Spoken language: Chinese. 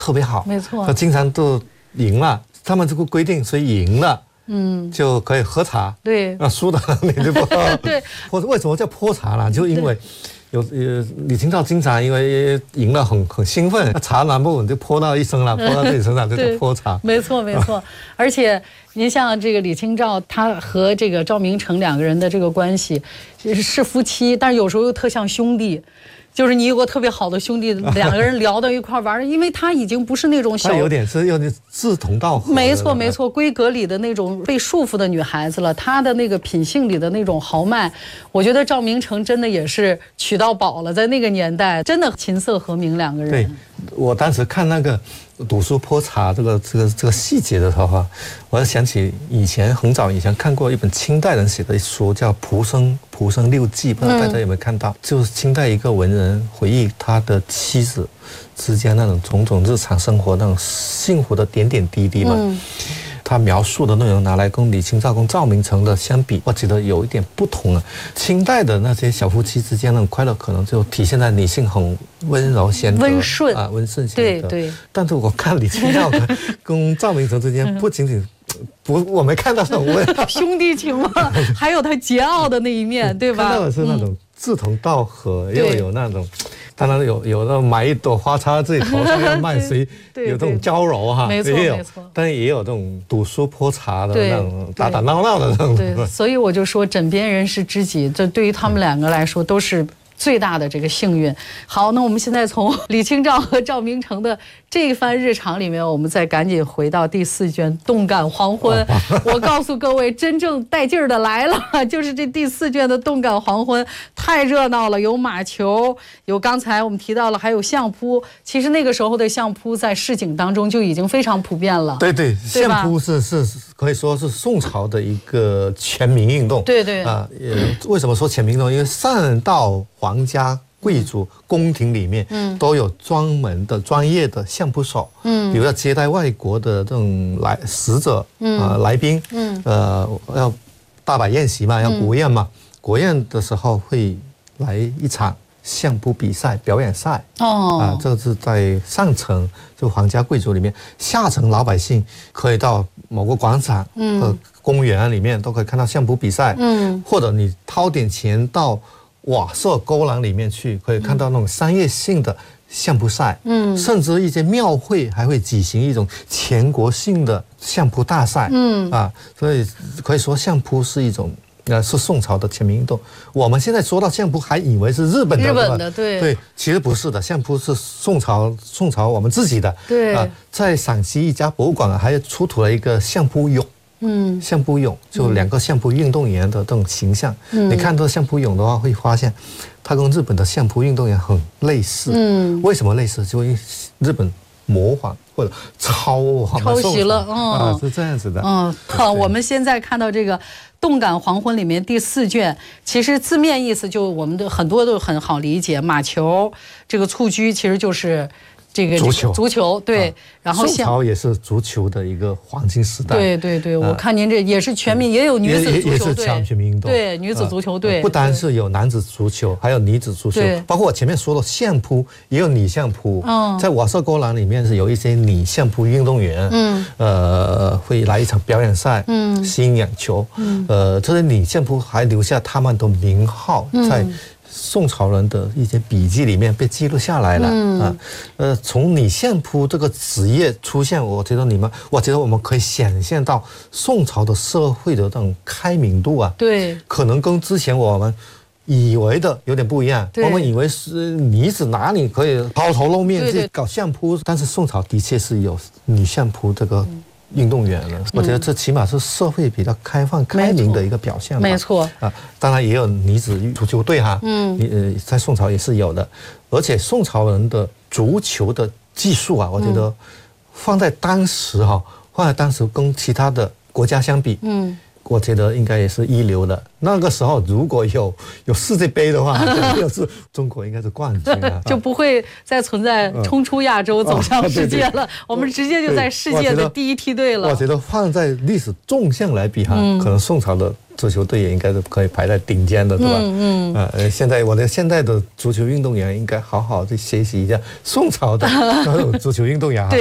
特别好， 没错， 他经常都赢了，他们这个规定，所以赢了。就可以喝茶。 对， 那输的你就不喝。 对， 为什么叫泼茶呢？就因为李清照经常因为赢了很兴奋，茶拿不稳就泼到一身了，泼到自己身上就叫泼茶。 没错没错，而且您像这个李清照，她和这个赵明诚两个人的这个关系是夫妻，但是有时候又特像兄弟。就是你有个特别好的兄弟，两个人聊到一块玩，因为他已经不是那种他有点志同道合。 没错没错，闺阁里的那种被束缚的女孩子了，她的那个品性里的那种豪迈，我觉得赵明诚真的也是娶到宝了，在那个年代真的琴瑟和鸣两个人。 对，我当时看那个读书泼茶这个细节的时候，我就想起很早以前看过一本清代人写的书，叫《蒲生六记》，不知道大家有没有看到？就是清代一个文人回忆他的妻子之间那种种种日常生活那种幸福的点点滴滴嘛。他描述的内容拿来跟李清照跟赵明诚的相比，我觉得有一点不同啊。清代的那些小夫妻之间那种快乐，可能就体现在女性很温柔贤德、 温顺啊，温顺贤德。 对。 但是我看李清照跟赵明诚之间，不仅仅我没看到那种兄弟情嘛，还有他桀骜的那一面，对吧？ 看到的是那种志同道合，又有那种。当然有那买一朵花插自己头上要卖谁，有这种娇柔哈， 没错没错， 但也有这种读书泼茶的那种打打闹闹的那种。 对，所以我就说枕边人是知己，这对于他们两个来说都是最大的这个幸运。好，那我们现在从李清照和赵明诚的这一番日常里面，我们再赶紧回到第4卷《动感黄昏》。我告诉各位，真正带劲儿的来了，就是这第4卷的《动感黄昏》，太热闹了，有马球，有刚才我们提到了，还有相扑。其实那个时候的相扑在市井当中就已经非常普遍了。 对，相扑是可以说是宋朝的一个全民运动。 对啊，为什么说全民运动？因为上到皇家贵族宫廷里面，都有专门的专业的相扑手，比如要接待外国的这种使者，来宾，要大摆宴席嘛，要国宴嘛，国宴的时候会来一场相扑比赛表演赛。这是在上层就皇家贵族里面，下层老百姓可以到某个广场和公园里面都可以看到相扑比赛，或者你掏点钱到瓦舍沟廊里面去，可以看到那种商业性的相扑赛，甚至一些庙会还会举行一种全国性的相扑大赛，所以可以说相扑是一种是宋朝的全民运动。我们现在说到相扑，还以为是日本的，对，其实不是的，相扑是宋朝我们自己的， 对在陕西一家博物馆还出土了一个相扑俑。相扑俑就2个相扑运动员的这种形象，你看到相扑俑的话，会发现它跟日本的相扑运动员很类似。为什么类似？就因为日本模仿或者抄袭了， 是这样子的。 好，我们现在看到这个《动感黄昏》里面第4卷，其实字面意思就我们的很多都很好理解，马球这个蹴鞠其实就是这个足球，对。然后宋朝也是足球的一个黄金时代。 对，我看您这也是全民，也有女子足球队， 也是全民运动。 对，女子足球队， 不单是有男子足球，还有女子足球，包括我前面说的相扑，也有女相扑。在瓦舍沟廊里面是有一些女相扑运动员，会来一场表演赛，吸引眼球。这些女相扑还留下他们的名号在宋朝人的一些笔记里面被记录下来了。从女相扑这个职业出现，我觉得我们可以想象到宋朝的社会的这种开明度啊，对，可能跟之前我们以为的有点不一样。我们以为是女子哪里可以抛头露面去搞相扑，但是宋朝的确是有女相扑这个运动员了。我觉得这起码是社会比较开放开明的一个表现吧。 没错当然也有女子足球队哈，在宋朝也是有的。而且宋朝人的足球的技术啊，我觉得放在当时跟其他的国家相比， 我觉得应该也是一流的。那个时候如果有世界杯的话，要是中国应该是冠军啊， 就不会再存在冲出亚洲走向世界了。我们直接就在世界的第一梯队了。 我觉得放在历史纵向来比哈，可能宋朝的足球队也应该是可以排在顶尖的，对吧？现在的足球运动员应该好好的学习一下宋朝的那种足球运动员。